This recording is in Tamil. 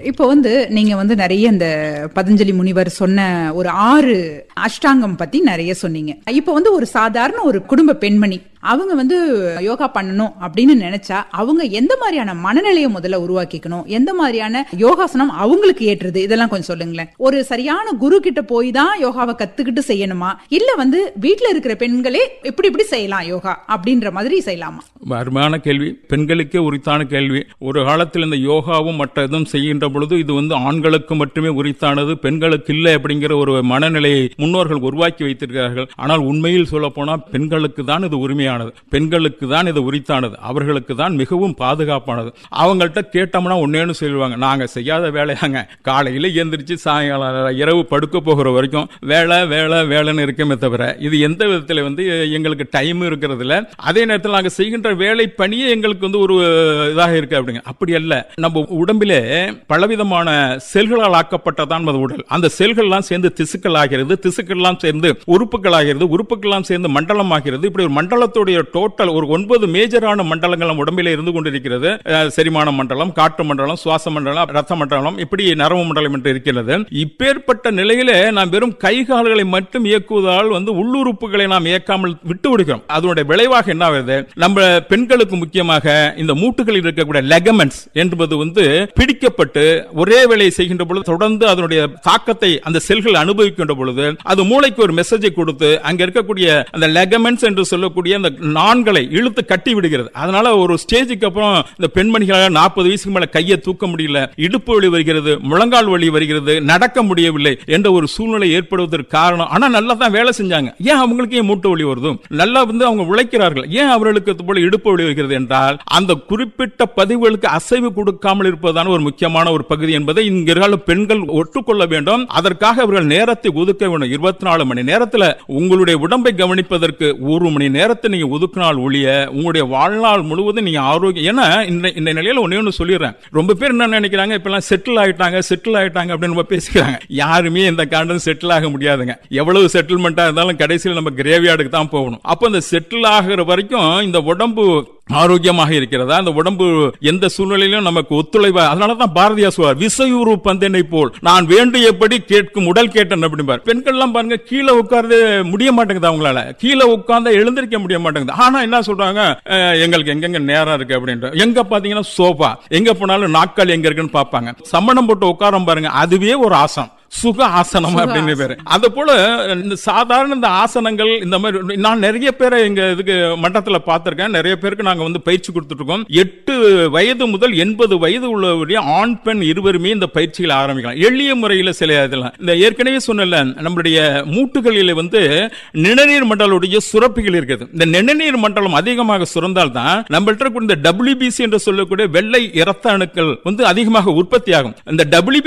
இப்போ நீங்க நிறைய இந்த பதஞ்சலி முனிவர் சொன்ன ஒரு 6 அஷ்டாங்கம் பத்தி நிறைய சொன்னீங்க. இப்போ ஒரு சாதாரண ஒரு குடும்ப பெண்மணி அவங்க யோகா பண்ணணும் அப்படின்னு நினைச்சா அவங்க எந்த மாதிரியான மனநிலையை முதல்ல உருவாக்கிக்கணும், எந்த மாதிரியான யோகாசனம் அவங்களுக்கு ஏற்றுது, இதெல்லாம் கொஞ்சம் சொல்லுங்களேன். ஒரு சரியான குரு கிட்ட போய் தான் யோகாவை கத்துக்கிட்டு செய்யணுமா, இல்ல வீட்டுல இருக்கிற பெண்களே இப்படி இப்படி செய்யலாம் யோகா அப்படின்ற மாதிரி செய்யலாமா? அருமையான கேள்வி, பெண்களுக்கே உரித்தான கேள்வி. ஒரு காலத்தில் இந்த யோகாவும் மற்ற இதுவும் செய்கின்ற பொழுது இது ஆண்களுக்கு மட்டுமே உரித்தானது, பெண்களுக்கு இல்லை அப்படிங்கிற ஒரு மனநிலையை முன்னோர்கள் உருவாக்கி வைத்திருக்கிறார்கள். ஆனால் உண்மையில் சொல்ல போனா பெண்களுக்கு தான் இது உரிமையானது, பெண்களுக்கு தான் இது உரித்தானது, அவர்களுக்கு தான் மிகவும் பாதுகாப்பானது. அவங்கள்ட்ட கேட்டோம்னா ஒன்னேன்னு சொல்லுவாங்க, நாங்க செய்யாத வேலையாங்க, காலையில எந்திரிச்சு சாயங்காலம் இரவு படுக்க போகிற வரைக்கும் வேலை வேலை வேலைன்னு இருக்கமே தவிர இது எந்த விதத்தில் எங்களுக்கு டைம் இருக்கிறது இல்ல. அதே நேரத்தில் நாங்க செய்கின்ற வேலை பணியே எங்களுக்கு ஒரு இதாக இருக்கு அப்படிங்க. அப்படி அல்ல, நம்ம உடம்பிலே பலவிதமான செல்களால் ஆக்கப்பட்டதான் உடல். அந்த செல்கள்லாம் சேர்ந்து திசுக்கள் ஆகிறது, திசுக்கள்லாம் சேர்ந்து உறுப்புகள் ஆகிறது, உறுப்புகள்லாம் சேர்ந்து மண்டலம் ஆகிறது. இப்படி ஒரு மண்டலத்தோட டோட்டல் ஒரு 9 மேஜரான மண்டலங்கள் நம்ம உடம்பிலே இருந்து கொண்டிருக்கிறது. செரிமான மண்டலம், காற்று மண்டலம், சுவாச மண்டலம், ரத்த மண்டலம், இப்படி நரம்பு மண்டலம் என்று இருக்கிறது. இப்பேற்பட்ட நிலையிலே நாம் வெறும் கை கால்களை மட்டும் இயக்குவதால் உள்ளுறுப்புகளை நாம் இயக்காமல் விட்டு விடுகிறோம். அதனுடைய விளைவாக என்ன ஆகுது, நம்ம பெண்களுக்கு முக்கியமாக இந்த மூட்டுகளில் இருக்கக்கூடிய லெகமெண்ட்ஸ் என்பது பிடிக்கப்பட்டு ஒரே வேலையை செய்கின்ற பொழுது தொடர்ந்து அதனுடைய தாக்கத்தை அந்த செல்கள் அனுபவிக்கின்ற பொழுது அது மூளைக்கு ஒரு மெசேஜை கொடுத்து அங்க இருக்கக்கூடிய அந்த லெகமெண்ட்ஸ் என்று சொல்லக்கூடிய அந்த நான்களை இழுத்து கட்டி விடுகிறது. அதனால ஒரு ஸ்டேஜுக்கு அப்புறம் இந்த பெண்மணிகளாக 40 வயசுக்கு மேல கையை தூக்க முடியல, இடுப்பு வலி வருகிறது, முழங்கால் வலி வருகிறது, நடக்க முடியவில்லை என்ற ஒரு சூழ்நிலை ஏற்படுவதற்கு காரணம். ஆனா நல்லா தான் வேலை செஞ்சாங்க, ஏன் அவங்களுக்கு ஏன் மூட்டு வலி வருது, நல்லா அவங்க உழைக்கிறார்கள், ஏன் அவர்களுக்கு போல இடுப்பு வலி வருகிறது என்றால் அந்த குறிப்பிட்ட பதிவுகளுக்கு அசைவு கொடுக்காமல் இருப்பதான ஒரு முக்கியமான ஒரு பகுதி என்பதை இங்க பெண்கள் ஒற்றுக்கொள்ள வேண்டும். அதற்காக அவர்கள் நேரத்தை ஒதுக்க வேண்டும். 24 மணி நேரத்தில் உங்களுடைய உடம்பை கவனிப்பதற்கு 1 மணி நேரத்தை நீங்க ஒதுக்கினால் ஒழிய உங்களுடைய வாழ்நாள் முழுவதும் நீங்க ஆரோக்கியம். ஏன்னா இந்த நிலையில ஒண்ணு சொல்லிடுறேன், ரொம்ப பேர் என்ன நினைக்கிறாங்க, இப்ப எல்லாம் செட்டில் ஆயிட்டாங்க அப்படின்னு பேசிக்கிறாங்க. யாருமே இந்த காரணம் செட்டில் ஆக முடியாதுங்க. எவ்வளவு செட்டில்மெண்டா இருந்தாலும் கடைசியில் நம்ம கிரேவியார்டுக்கு தான் போகணும். அப்ப இந்த செட்டில் ஆகிற வரைக்கும் இந்த உடம்பு ஆரோக்கியமாக இருக்கிறதா, அந்த உடம்பு எந்த சூழ்நிலையிலும் நமக்கு ஒத்துழைவா. அதனாலதான் பாரதியார் சொல்வார், விசையுறு பந்தனை போல் நான் வேண்டியபடி கேட்கும் உடல் கேட்டன் அப்படிம்பார். பெண்கள் எல்லாம் பாருங்க கீழே உட்கார்ந்து முடிய மாட்டேங்குது, அவங்களால கீழே உட்கார்ந்து எழுந்திருக்க முடிய மாட்டேங்குது. ஆனா என்ன சொல்றாங்க, எங்களுக்கு எங்கெங்க நேரம் இருக்கு அப்படின்ற, எங்க பாத்தீங்கன்னா சோஃபா, எங்க போனாலும் நாட்கள் எங்க இருக்குன்னு பாப்பாங்க. சம்மணம் போட்டு உட்காரம் பாருங்க, அதுவே ஒரு ஆசனம், சுக ஆசனம் அப்படின்னு பேரு. அது போல இந்த சாதாரண இந்த ஆசனங்கள் இந்த மாதிரி நான் நிறைய பேரை எங்க இதுக்கு மட்டத்துல பார்த்திருக்கேன். நிறைய பேருக்கு நாங்க பயிற்சி கொடுத்துட்டு இருக்கோம். 8 வயது முதல் 80 வயது உள்ளவருடைய ஆண் பெண் இருவருமே இந்த பயிற்சிகளை ஆரம்பிக்கலாம் எளிய முறையில். சில இதெல்லாம் இந்த ஏற்கனவே சொன்ன நம்மளுடைய மூட்டுகளில் நிணநீர் மண்டலுடைய சுரப்பிகள் இருக்குது. இந்த நிணநீர் மண்டலம் அதிகமாக சுரந்தால் தான் நம்மள்ட்ட இந்த WBC என்று சொல்லக்கூடிய வெள்ளை இரத்த அணுக்கள் அதிகமாக உற்பத்தி ஆகும். இந்த WBC